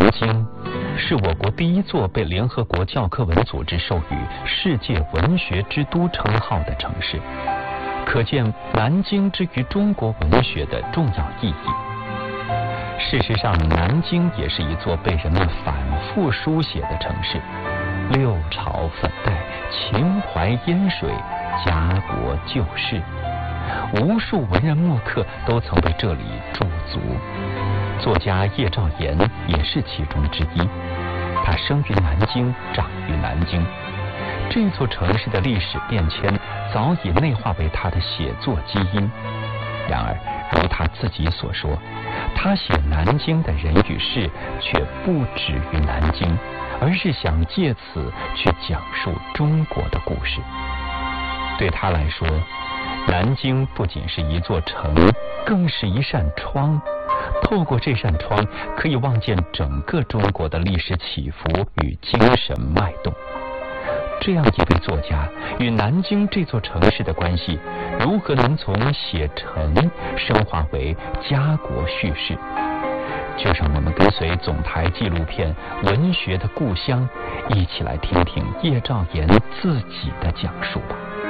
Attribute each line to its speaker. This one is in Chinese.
Speaker 1: 京是我国第一座被联合国教科文组织授予世界文学之都称号的城市，可见南京之于中国文学的重要意义。事实上，南京也是一座被人们反复书写的城市，六朝粉黛，秦淮烟水，家国旧事，无数文人墨客都曾为这里驻足。作家叶兆言也是其中之一，他生于南京，长于南京。这座城市的历史变迁早已内化为他的写作基因。然而，如他自己所说，他写南京的人与事却不止于南京，而是想借此去讲述中国的故事。对他来说，南京不仅是一座城，更是一扇窗。透过这扇窗，可以望见整个中国的历史起伏与精神脉动。这样一位作家与南京这座城市的关系，如何能从写城升华为家国叙事？就让我们跟随总台纪录片《文学的故乡》，一起来听听叶兆言自己的讲述吧。